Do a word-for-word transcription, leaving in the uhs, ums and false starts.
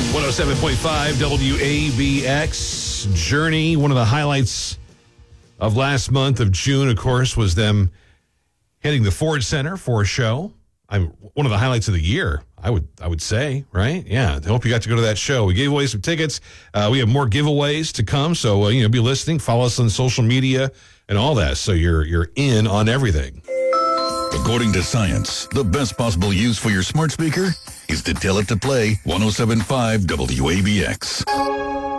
one oh seven point five W A B X. Journey, one of the highlights of last month of June, of course, was them hitting the Ford Center for a show. I'm one of the highlights of the year, I would I would say, right? Yeah, I hope you got to go to that show. We gave away some tickets. Uh, we have more giveaways to come, so uh, you know, be listening. Follow us on social media and all that, so you're you're in on everything. According to science, the best possible use for your smart speaker is to tell it to play one oh seven point five W A B X.